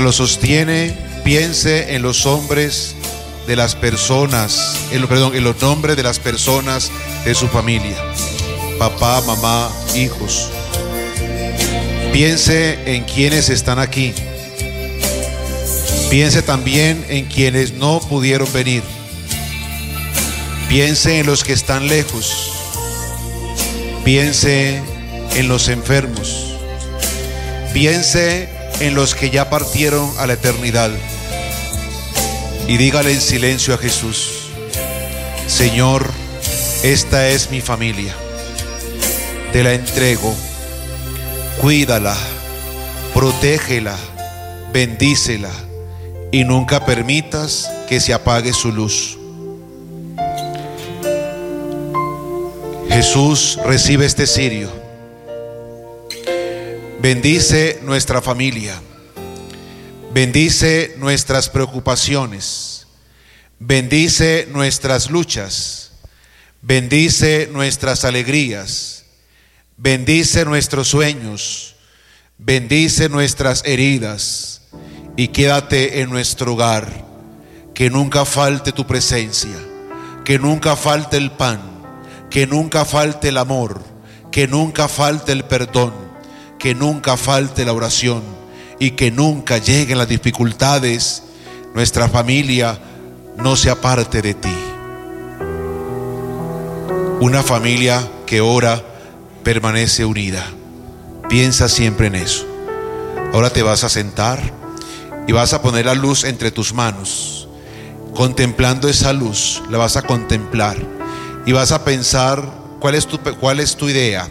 Lo sostiene, piense en los hombres de las personas, en los nombres de las personas de su familia. Papá, mamá, hijos. Piense en quienes están aquí. Piense también en quienes no pudieron venir. Piense en los que están lejos. Piense en los enfermos. Piense en los que ya partieron a la eternidad. Y dígale en silencio a Jesús: Señor, esta es mi familia. Te la entrego. Cuídala, protégela, bendícela y nunca permitas que se apague su luz. Jesús, recibe este cirio. Bendice nuestra familia. Bendice nuestras preocupaciones. Bendice nuestras luchas. Bendice nuestras alegrías. Bendice nuestros sueños. Bendice nuestras heridas. Y quédate en nuestro hogar. Que nunca falte tu presencia. Que nunca falte el pan. Que nunca falte el amor. Que nunca falte el perdón. Que nunca falte la oración. Y que nunca lleguen las dificultades. Nuestra familia no se aparte de ti. Una familia que ora permanece unida. Piensa siempre en eso. Ahora te vas a sentar y vas a poner la luz entre tus manos. Contemplando esa luz, la vas a contemplar y vas a pensar cuál es tu idea,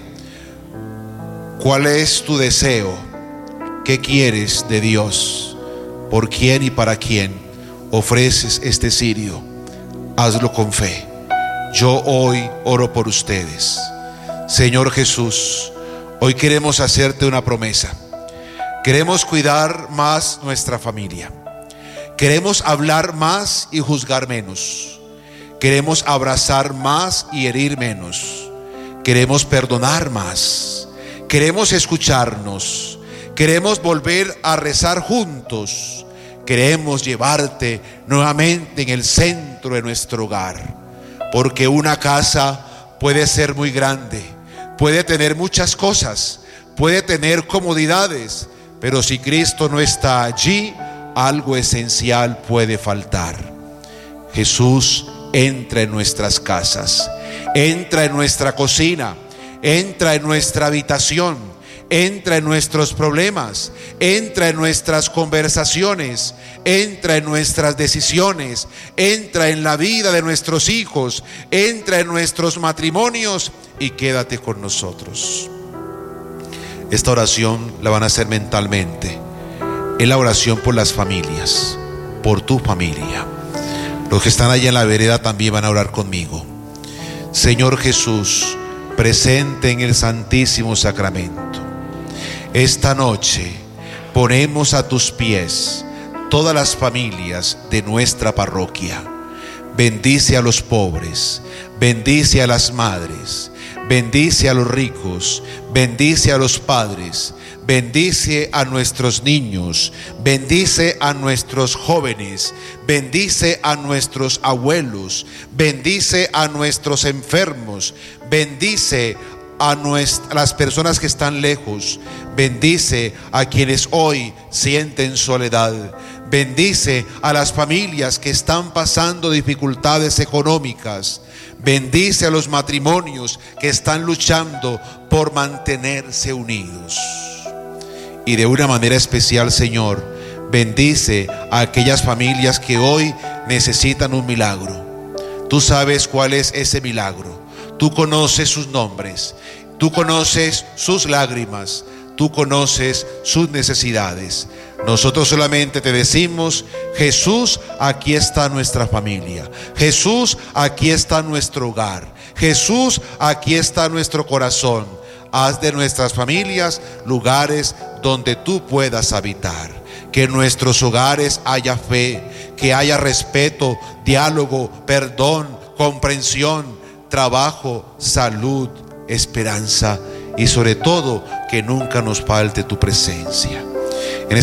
cuál es tu deseo, qué quieres de Dios, por quién y para quién ofreces este cirio. Hazlo con fe. Yo hoy oro por ustedes. Señor Jesús, hoy queremos hacerte una promesa. Queremos cuidar más nuestra familia. Queremos hablar más y juzgar menos. Queremos abrazar más y herir menos. Queremos perdonar más. Queremos escucharnos. Queremos volver a rezar juntos. Queremos llevarte nuevamente en el centro de nuestro hogar. Porque una casa puede ser muy grande, puede tener muchas cosas, puede tener comodidades, pero si Cristo no está allí, algo esencial puede faltar. Jesús, entra en nuestras casas, entra en nuestra cocina, entra en nuestra habitación, entra en nuestros problemas, entra en nuestras conversaciones, entra en nuestras decisiones, entra en la vida de nuestros hijos, entra en nuestros matrimonios y quédate con nosotros. Esta oración la van a hacer mentalmente. Es la oración por las familias, por tu familia. Los que están allá en la vereda también van a orar conmigo. Señor Jesús, presente en el Santísimo Sacramento, esta noche ponemos a tus pies todas las familias de nuestra parroquia. Bendice a los pobres, bendice a las madres, bendice a los ricos, bendice a los padres, bendice a nuestros niños, bendice a nuestros jóvenes, bendice a nuestros abuelos, bendice a nuestros enfermos, bendice a las personas que están lejos, bendice a quienes hoy sienten soledad, bendice a las familias que están pasando dificultades económicas, bendice a los matrimonios que están luchando por mantenerse unidos. Y de una manera especial, Señor, bendice a aquellas familias que hoy necesitan un milagro. Tú sabes cuál es ese milagro. Tú conoces sus nombres, tú conoces sus lágrimas, tú conoces sus necesidades. Nosotros solamente te decimos: Jesús, aquí está nuestra familia. Jesús, aquí está nuestro hogar. Jesús, aquí está nuestro corazón. Haz de nuestras familias lugares donde tú puedas habitar. Que en nuestros hogares haya fe, que haya respeto, diálogo, perdón, comprensión, trabajo, salud, esperanza y sobre todo que nunca nos falte tu presencia.